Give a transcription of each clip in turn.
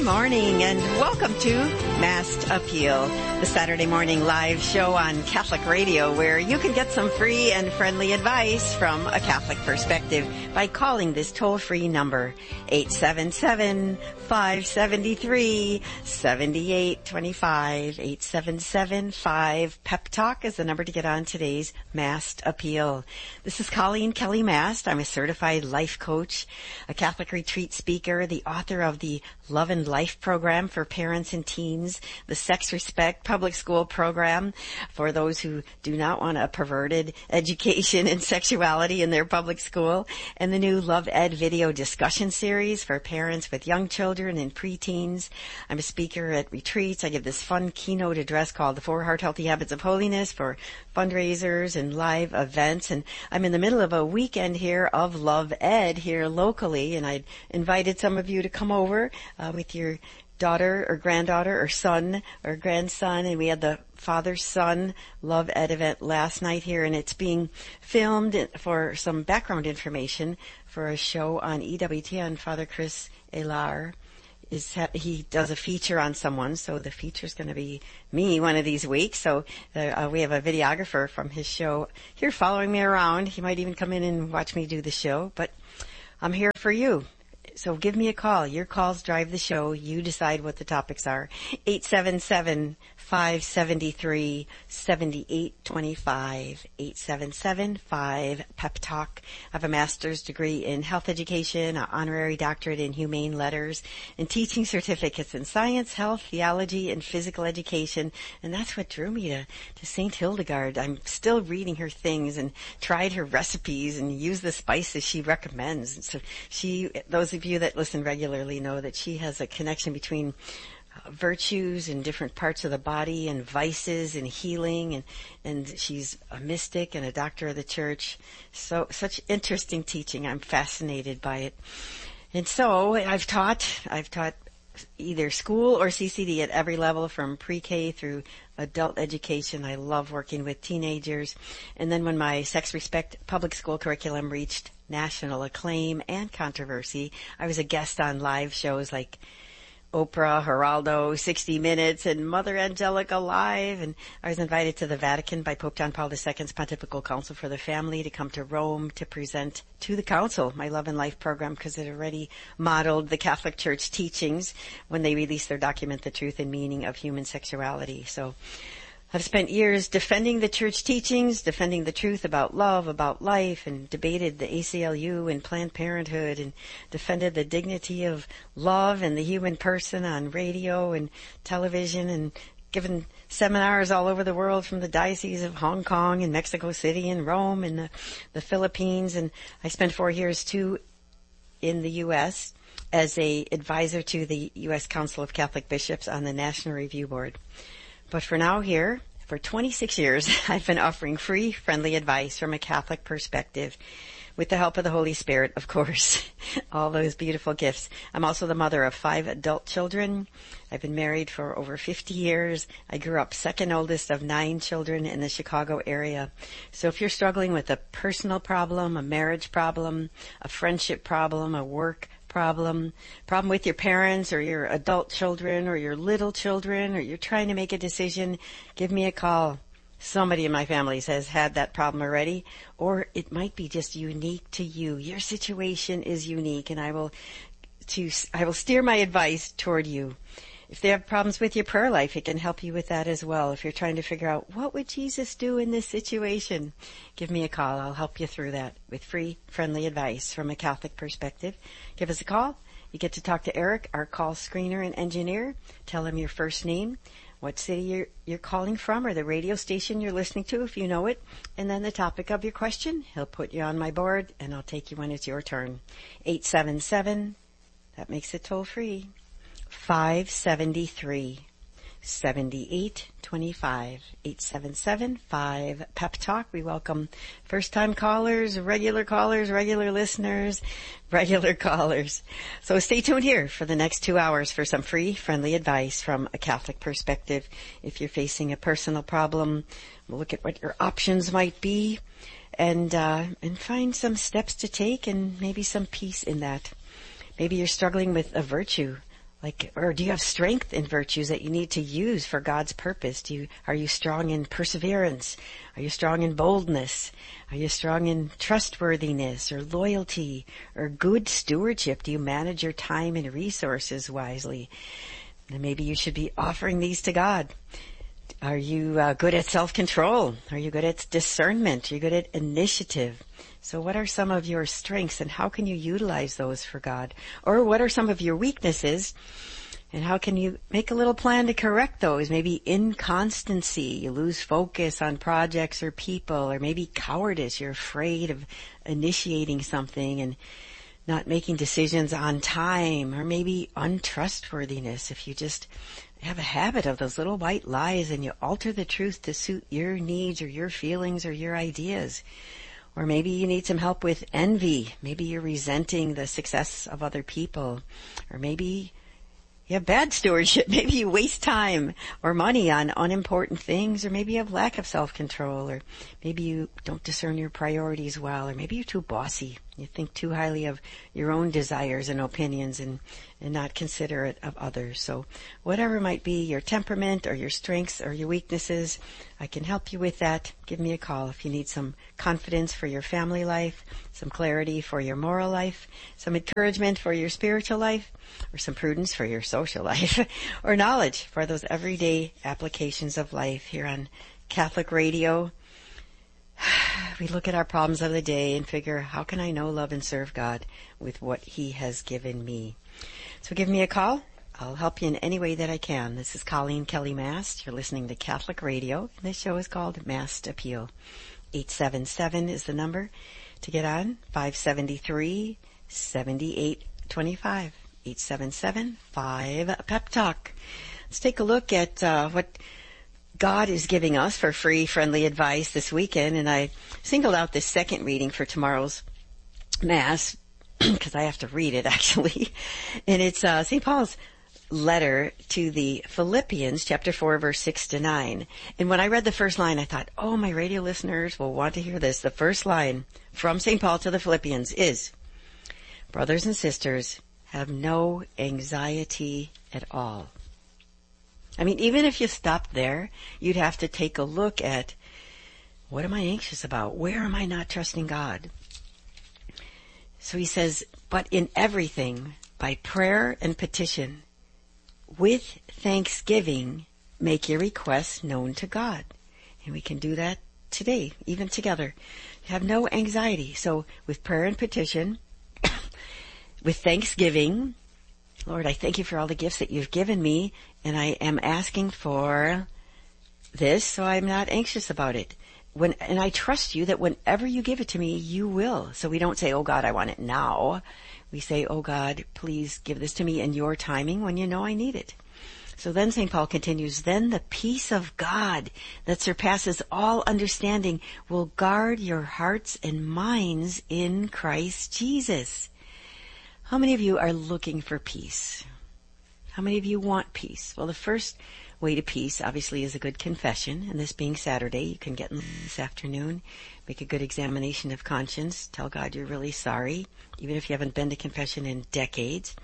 morning and welcome to Masked Appeal, the Saturday morning live show on Catholic Radio where you can get some free and friendly advice from a Catholic perspective by calling this toll-free number, 877-573-7825. 877-5-PEP-TALK is the number to get on today's Masked Appeal. This is Colleen Kelly Mast. I'm a certified life coach, a Catholic retreat speaker, the author of the Love and Life program for parents and teens, the Sex Respect public school program for those who do not want a perverted education in sexuality in their public school, and the new Love Ed video discussion series for parents with young children and preteens. I'm a speaker at retreats. I give this fun keynote address called The 4 Heart Healthy Habits of Holiness for fundraisers and live events. And I'm in the middle of a weekend here of Love Ed here locally, and I'd invited some of you to come over with your daughter or granddaughter or son or grandson, and we had the father-son Love Ed event last night here, and it's being filmed for some background information for a show on EWTN. Father Chris Elar he does a feature on someone, so the feature's going to be me one of these weeks. So we have a videographer from his show here following me around. He might even come in and watch me do the show, but I'm here for you. So give me a call. Your calls drive the show. You decide what the topics are. 877-573-7825. 877-5-PEP-TALK. I have a master's degree in health education, an honorary doctorate in humane letters, and teaching certificates in science, health, theology, and physical education. And that's what drew me to St. Hildegard. I'm still reading her things and tried her recipes and use the spices she recommends. And so those of you that listen regularly know that she has a connection between virtues in different parts of the body and vices and healing, and she's a mystic and a doctor of the church. So such interesting teaching. I'm fascinated by it. And so I've taught either school or CCD at every level from pre-K through adult education. I love working with teenagers. And then when my Sex Respect public school curriculum reached national acclaim and controversy, I was a guest on live shows like Oprah, Geraldo, 60 Minutes, and Mother Angelica Live. And I was invited to the Vatican by Pope John Paul II's Pontifical Council for the Family to come to Rome to present to the Council my Love and Life program, because it already modeled the Catholic Church teachings when they released their document, The Truth and Meaning of Human Sexuality. So I've spent years defending the church teachings, defending the truth about love, about life, and debated the ACLU and Planned Parenthood, and defended the dignity of love and the human person on radio and television, and given seminars all over the world from the Diocese of Hong Kong and Mexico City and Rome and the Philippines. And I spent 4 years, too, in the U.S. as a advisor to the U.S. Council of Catholic Bishops on the National Review Board. But for now here, for 26 years, I've been offering free, friendly advice from a Catholic perspective with the help of the Holy Spirit, of course. All those beautiful gifts. I'm also the mother of 5 adult children. I've been married for over 50 years. I grew up second oldest of 9 children in the Chicago area. So if you're struggling with a personal problem, a marriage problem, a friendship problem, a work problem with your parents or your adult children or your little children, or you're trying to make a decision, give me a call. Somebody in my family has had that problem already, or it might be just unique to you. Your situation is unique, and I will steer my advice toward you. If they have problems with your prayer life, it can help you with that as well. If you're trying to figure out what would Jesus do in this situation, give me a call. I'll help you through that with free, friendly advice from a Catholic perspective. Give us a call. You get to talk to Eric, our call screener and engineer. Tell him your first name, what city you're calling from, or the radio station you're listening to if you know it, and then the topic of your question. He'll put you on my board, and I'll take you when it's your turn. 877, that makes it toll free. 573-7825. 877-5-PEP-TALK. We welcome first-time callers, regular listeners, regular callers. So stay tuned here for the next 2 hours for some free, friendly advice from a Catholic perspective. If you're facing a personal problem, we'll look at what your options might be and find some steps to take and maybe some peace in that. Maybe you're struggling with a virtue Or do you have strength in virtues that you need to use for God's purpose? Are you strong in perseverance? Are you strong in boldness? Are you strong in trustworthiness or loyalty or good stewardship? Do you manage your time and resources wisely? And maybe you should be offering these to God. Are you good at self-control? Are you good at discernment? Are you good at initiative? So what are some of your strengths and how can you utilize those for God? Or what are some of your weaknesses and how can you make a little plan to correct those? Maybe inconstancy, you lose focus on projects or people, or maybe cowardice, you're afraid of initiating something and not making decisions on time, or maybe untrustworthiness, if you just have a habit of those little white lies and you alter the truth to suit your needs or your feelings or your ideas. Or maybe you need some help with envy. Maybe you're resenting the success of other people. Or maybe you have bad stewardship. Maybe you waste time or money on unimportant things. Or maybe you have lack of self-control. Or maybe you don't discern your priorities well. Or maybe you're too bossy. You think too highly of your own desires and opinions and not considerate of others. So whatever might be your temperament or your strengths or your weaknesses, I can help you with that. Give me a call if you need some confidence for your family life, some clarity for your moral life, some encouragement for your spiritual life, or some prudence for your social life, or knowledge for those everyday applications of life here on Catholic Radio. We look at our problems of the day and figure, how can I know, love, and serve God with what He has given me? So give me a call. I'll help you in any way that I can. This is Colleen Kelly Mast. You're listening to Catholic Radio. This show is called Mast Appeal. 877 is the number to get on. 573-7825. 877-5-PEP Talk. Let's take a look at what God is giving us for free, friendly advice this weekend. And I singled out this second reading for tomorrow's Mass because I have to read it, actually. And it's St. Paul's letter to the Philippians, chapter 4, verse 6-9. And when I read the first line, I thought, oh, my radio listeners will want to hear this. The first line from St. Paul to the Philippians is, brothers and sisters, have no anxiety at all. I mean, even if you stopped there, you'd have to take a look at, what am I anxious about? Where am I not trusting God? So he says, but in everything, by prayer and petition, with thanksgiving, make your requests known to God. And we can do that today, even together. Have no anxiety. So with prayer and petition, with thanksgiving, Lord, I thank you for all the gifts that you've given me, and I am asking for this, so I'm not anxious about it. And I trust you that whenever you give it to me, you will. So we don't say, oh God, I want it now. We say, oh God, please give this to me in your timing when you know I need it. So then St. Paul continues, then the peace of God that surpasses all understanding will guard your hearts and minds in Christ Jesus. How many of you are looking for peace? How many of you want peace? Well, the first way to peace, obviously, is a good confession. And this being Saturday, you can get in this afternoon, make a good examination of conscience, tell God you're really sorry, even if you haven't been to confession in decades.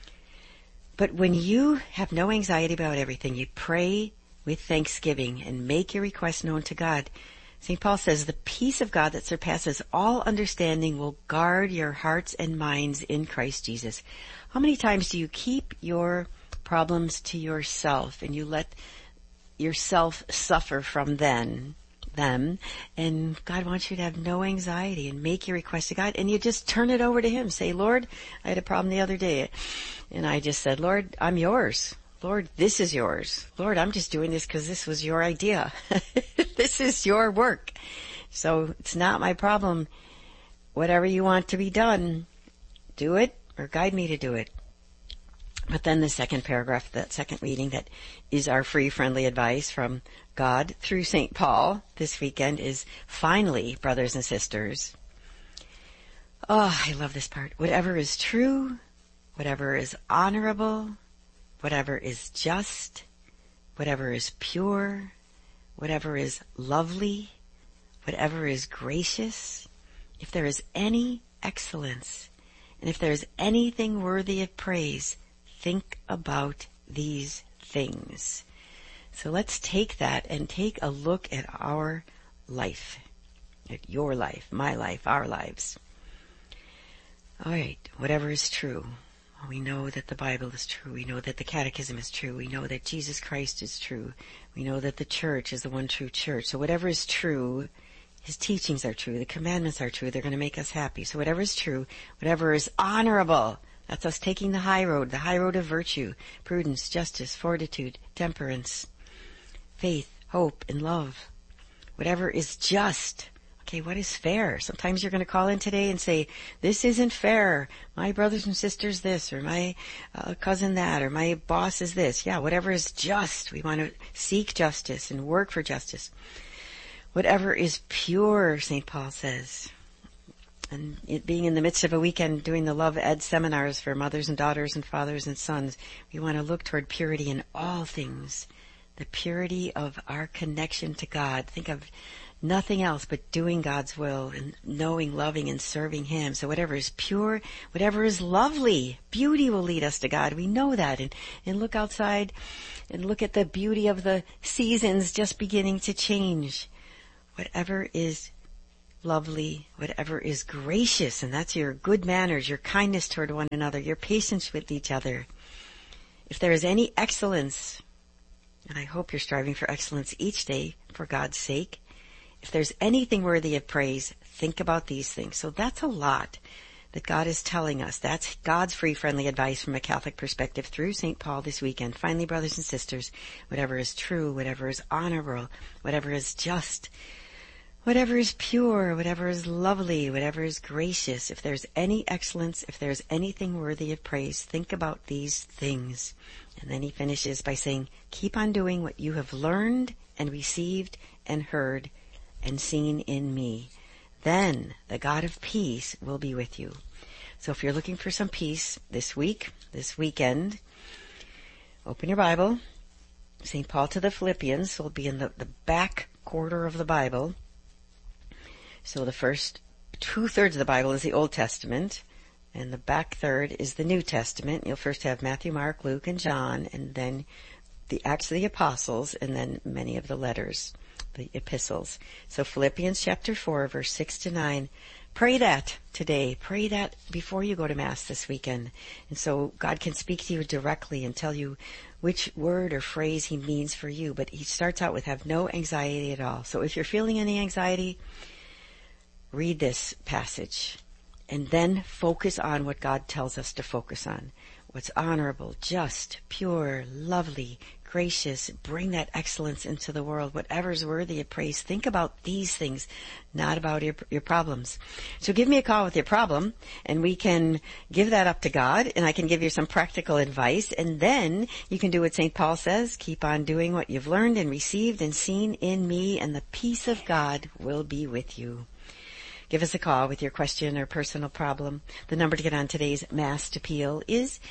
But when you have no anxiety about everything, you pray with thanksgiving and make your request known to God. St. Paul says, the peace of God that surpasses all understanding will guard your hearts and minds in Christ Jesus. How many times do you keep your problems to yourself and you let yourself suffer from them? And God wants you to have no anxiety and make your request to God, and you just turn it over to Him. Say, Lord, I had a problem the other day, and I just said, Lord, I'm yours. Lord, this is yours. Lord, I'm just doing this because this was your idea. This is your work. So it's not my problem. Whatever you want to be done, do it or guide me to do it. But then the second paragraph, that second reading that is our free, friendly advice from God through St. Paul this weekend is, finally, brothers and sisters. Oh, I love this part. Whatever is true, whatever is honorable, whatever is just, whatever is pure, whatever is lovely, whatever is gracious, if there is any excellence, and if there is anything worthy of praise, think about these things. So let's take that and take a look at our life, at your life, my life, our lives. All right, whatever is true. We know that the Bible is true. We know that the Catechism is true. We know that Jesus Christ is true. We know that the church is the one true church. So whatever is true, his teachings are true. The commandments are true. They're going to make us happy. So whatever is true, whatever is honorable, that's us taking the high road of virtue, prudence, justice, fortitude, temperance, faith, hope, and love. Whatever is just. Okay, what is fair? Sometimes you're going to call in today and say, this isn't fair. My brothers and sisters this, or my cousin that, or my boss is this. Yeah, whatever is just. We want to seek justice and work for justice. Whatever is pure, St. Paul says. And it being in the midst of a weekend doing the Love Ed seminars for mothers and daughters and fathers and sons, we want to look toward purity in all things. The purity of our connection to God. Think of nothing else but doing God's will and knowing, loving, and serving Him. So whatever is pure, whatever is lovely, beauty will lead us to God. We know that. And look outside and look at the beauty of the seasons just beginning to change. Whatever is lovely, whatever is gracious, and that's your good manners, your kindness toward one another, your patience with each other. If there is any excellence, and I hope you're striving for excellence each day for God's sake, if there's anything worthy of praise, think about these things. So that's a lot that God is telling us. That's God's free, friendly advice from a Catholic perspective through St. Paul this weekend. Finally, brothers and sisters, whatever is true, whatever is honorable, whatever is just, whatever is pure, whatever is lovely, whatever is gracious, if there's any excellence, if there's anything worthy of praise, think about these things. And then he finishes by saying, keep on doing what you have learned and received and heard and seen in me. Then the God of peace will be with you. So if you're looking for some peace this week, this weekend, open your Bible. St. Paul to the Philippians will be in the back quarter of the Bible. So the first 2/3 of the Bible is the Old Testament, and the back third is the New Testament. You'll first have Matthew, Mark, Luke, and John, and then the Acts of the Apostles, and then many of the letters, the epistles. So Philippians chapter 4, verse 6-9. Pray that today. Pray that before you go to Mass this weekend. And so God can speak to you directly and tell you which word or phrase He means for you. But He starts out with have no anxiety at all. So if you're feeling any anxiety, read this passage and then focus on what God tells us to focus on. What's honorable, just, pure, lovely, gracious. Bring that excellence into the world. Whatever's worthy of praise. Think about these things, not about your problems. So give me a call with your problem, and we can give that up to God, and I can give you some practical advice, and then you can do what St. Paul says. Keep on doing what you've learned and received and seen in me, and the peace of God will be with you. Give us a call with your question or personal problem. The number to get on today's Mass Appeal is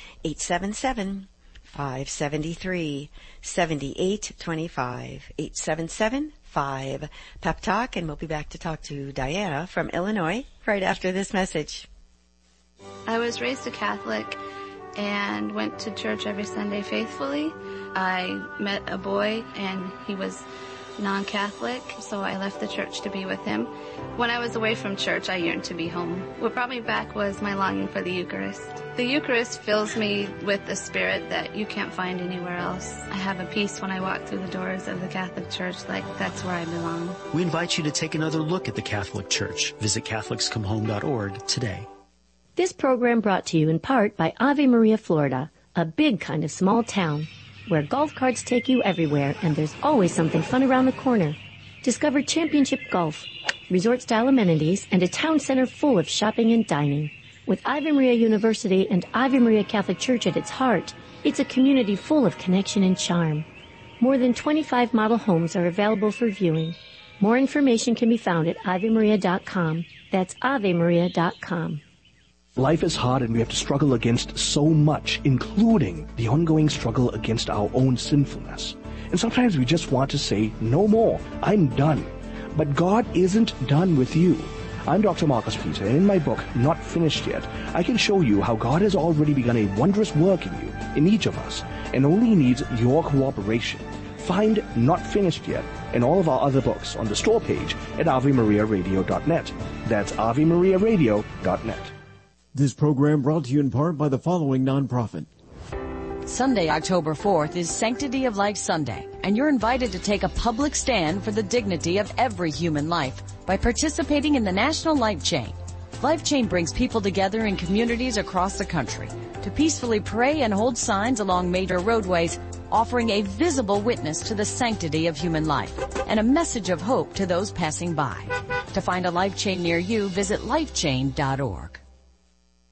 877-573-7825. 877-5-PEP TALK, and we'll be back to talk to Diana from Illinois right after this message. I was raised a Catholic and went to church every Sunday faithfully. I met a boy and he was non-Catholic, so I left the church to be with him. When I was away from church, I yearned to be home. What brought me back was my longing for the Eucharist. The Eucharist fills me with a spirit that you can't find anywhere else. I have a peace when I walk through the doors of the Catholic Church, like that's where I belong. We invite you to take another look at the Catholic Church. Visit CatholicsComeHome.org today. This program brought to you in part by Ave Maria, Florida, a big kind of small town where golf carts take you everywhere and there's always something fun around the corner. Discover championship golf, resort-style amenities, and a town center full of shopping and dining. With Ave Maria University and Ave Maria Catholic Church at its heart, it's a community full of connection and charm. More than 25 model homes are available for viewing. More information can be found at AveMaria.com. That's AveMaria.com. Life is hard and we have to struggle against so much, including the ongoing struggle against our own sinfulness. And sometimes we just want to say, no more, I'm done. But God isn't done with you. I'm Dr. Marcus Peter, and in my book, Not Finished Yet, I can show you how God has already begun a wondrous work in you, in each of us, and only needs your cooperation. Find Not Finished Yet and all of our other books on the store page at AveMariaRadio.net. That's AveMariaRadio.net. This program brought to you in part by the following nonprofit. Sunday, October 4th is Sanctity of Life Sunday, and you're invited to take a public stand for the dignity of every human life by participating in the National Life Chain. Life Chain brings people together in communities across the country to peacefully pray and hold signs along major roadways, offering a visible witness to the sanctity of human life and a message of hope to those passing by. To find a Life Chain near you, visit lifechain.org.